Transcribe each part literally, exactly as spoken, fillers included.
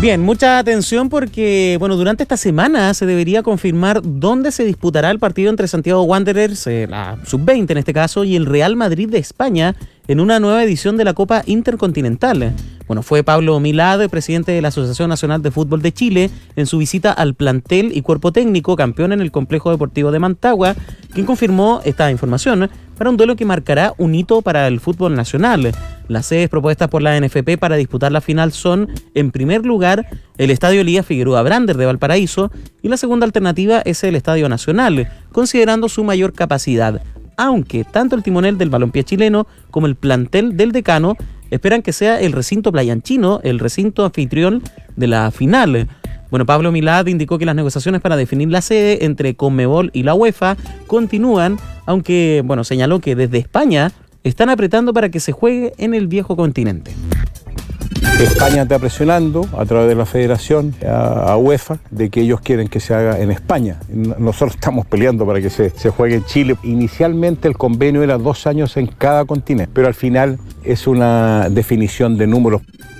Bien, mucha atención porque, bueno, durante esta semana se debería confirmar dónde se disputará el partido entre Santiago Wanderers, eh, la sub veinte en este caso, y el Real Madrid de España en una nueva edición de la Copa Intercontinental. Bueno, fue Pablo Milad, presidente de la Asociación Nacional de Fútbol de Chile, en su visita al plantel y cuerpo técnico campeón en el Complejo Deportivo de Mantagua, quien confirmó esta información para un duelo que marcará un hito para el fútbol nacional. Las sedes propuestas por la N F P para disputar la final son, en primer lugar, el Estadio Elías Figueroa Brander de Valparaíso, y la segunda alternativa es el Estadio Nacional, considerando su mayor capacidad, aunque tanto el timonel del balompié chileno como el plantel del Decano esperan que sea el recinto playanchino el recinto anfitrión de la final. Bueno, Pablo Milad indicó que las negociaciones para definir la sede entre Conmebol y la UEFA continúan, aunque, bueno, señaló que desde España están apretando para que se juegue en el viejo continente. España está presionando a través de la federación a, a UEFA de que ellos quieren que se haga en España. Nosotros estamos peleando para que se, se juegue en Chile. Inicialmente el convenio era dos años en cada continente, pero al final es una definición de números.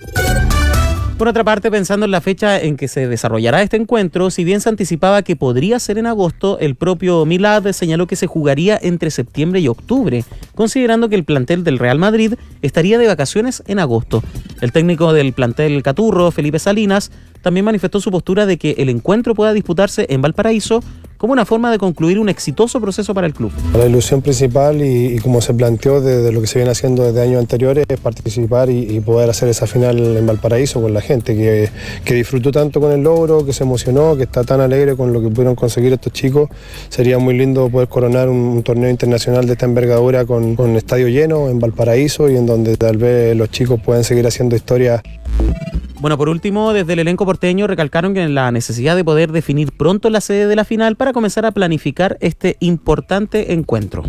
Por otra parte, pensando en la fecha en que se desarrollará este encuentro, si bien se anticipaba que podría ser en agosto, el propio Milad señaló que se jugaría entre septiembre y octubre, considerando que el plantel del Real Madrid estaría de vacaciones en agosto. El técnico del plantel Caturro, Felipe Salinas, también manifestó su postura de que el encuentro pueda disputarse en Valparaíso como una forma de concluir un exitoso proceso para el club. La ilusión principal y, y como se planteó desde lo que se viene haciendo desde años anteriores es participar y, y poder hacer esa final en Valparaíso con la gente que, que disfrutó tanto con el logro, que se emocionó, que está tan alegre con lo que pudieron conseguir estos chicos. Sería muy lindo poder coronar un, un torneo internacional de esta envergadura con, con estadio lleno en Valparaíso y en donde tal vez los chicos puedan seguir haciendo historia. Bueno, por último, desde el elenco porteño recalcaron que la necesidad de poder definir pronto la sede de la final para comenzar a planificar este importante encuentro.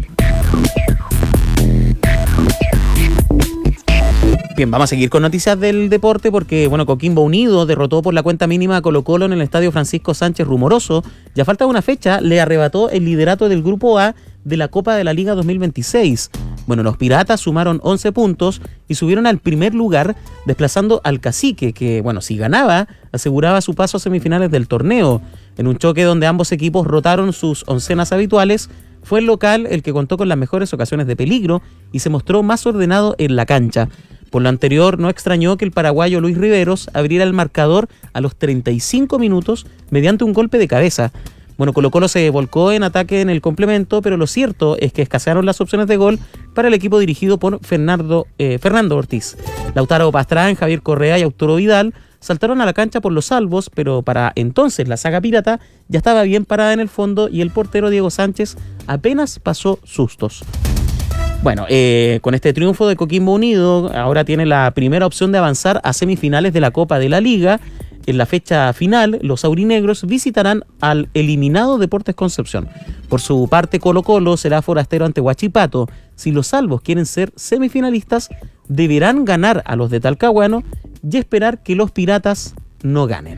Bien, vamos a seguir con noticias del deporte porque, bueno, Coquimbo Unido derrotó por la cuenta mínima a Colo-Colo en el estadio Francisco Sánchez Rumoroso. Ya falta una fecha, le arrebató el liderato del Grupo A de la Copa de la Liga dos mil veintiséis. Bueno, los Piratas sumaron once puntos y subieron al primer lugar, desplazando al Cacique, que, bueno, si ganaba, aseguraba su paso a semifinales del torneo. En un choque donde ambos equipos rotaron sus oncenas habituales, fue el local el que contó con las mejores ocasiones de peligro y se mostró más ordenado en la cancha. Por lo anterior, no extrañó que el paraguayo Luis Riveros abriera el marcador a los treinta y cinco minutos mediante un golpe de cabeza. Bueno, Colo-Colo se volcó en ataque en el complemento, pero lo cierto es que escasearon las opciones de gol para el equipo dirigido por Fernando, eh, Fernando Ortiz. Lautaro Pastrán, Javier Correa y Arturo Vidal saltaron a la cancha por los salvos, pero para entonces la saga pirata ya estaba bien parada en el fondo y el portero Diego Sánchez apenas pasó sustos. Bueno, eh, con este triunfo de Coquimbo Unido, ahora tiene la primera opción de avanzar a semifinales de la Copa de la Liga. En la fecha final, los aurinegros visitarán al eliminado Deportes Concepción. Por su parte, Colo-Colo será forastero ante Huachipato. Si los salvos quieren ser semifinalistas, deberán ganar a los de Talcahuano y esperar que los piratas no ganen.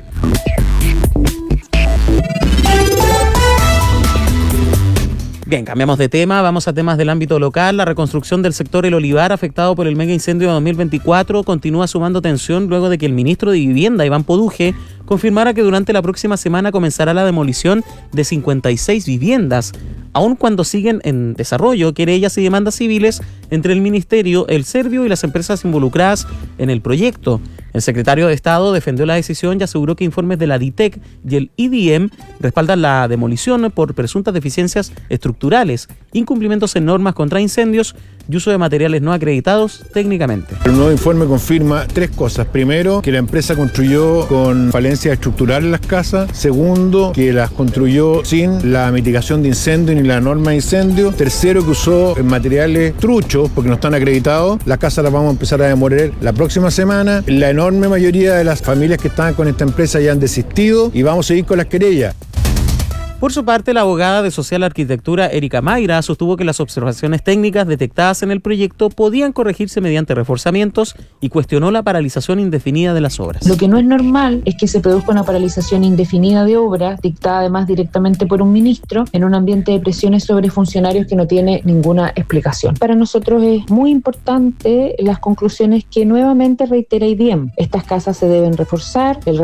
Bien, cambiamos de tema, vamos a temas del ámbito local. La reconstrucción del sector El Olivar, afectado por el mega incendio de dos mil veinticuatro, continúa sumando tensión luego de que el ministro de Vivienda, Iván Poduje, confirmara que durante la próxima semana comenzará la demolición de cincuenta y seis viviendas, aun cuando siguen en desarrollo querellas y demandas civiles entre el Ministerio, el Servio y las empresas involucradas en el proyecto. El secretario de Estado defendió la decisión y aseguró que informes de la D I T E C y el I D I E M respaldan la demolición por presuntas deficiencias estructurales, incumplimientos en normas contra incendios y uso de materiales no acreditados técnicamente. El nuevo informe confirma tres cosas. Primero, que la empresa construyó con falencias estructurales las casas. Segundo, que las construyó sin la mitigación de incendio ni la norma de incendio. Tercero, que usó materiales truchos porque no están acreditados. Las casas las vamos a empezar a demoler la próxima semana. La enorme mayoría de las familias que estaban con esta empresa ya han desistido y vamos a seguir con las querellas. Por su parte, la abogada de Social Arquitectura, Erika Mayra, sostuvo que las observaciones técnicas detectadas en el proyecto podían corregirse mediante reforzamientos y cuestionó la paralización indefinida de las obras. Lo que no es normal es que se produzca una paralización indefinida de obras, dictada además directamente por un ministro, en un ambiente de presiones sobre funcionarios que no tiene ninguna explicación. Para nosotros es muy importante las conclusiones que nuevamente reitera I D I E M. Estas casas se deben reforzar, el